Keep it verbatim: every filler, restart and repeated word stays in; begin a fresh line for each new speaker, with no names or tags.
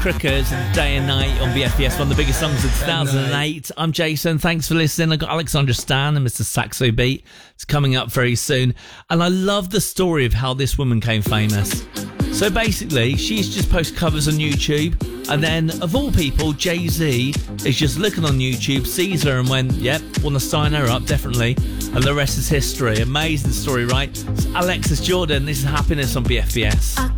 Crickers and Day and Night on B F B S, one of the biggest songs of two thousand eight. I'm Jason. Thanks for listening. I've got Alexandra Stan and Mister Saxo Beat. It's coming up very soon. And I love the story of how this woman came famous. So basically, she's just posted covers on YouTube. And then, of all people, Jay-Z is just looking on YouTube, sees her and went, yep, want to sign her up, definitely. And the rest is history. Amazing story, right? It's Alexis Jordan. This is Happiness on B F B S.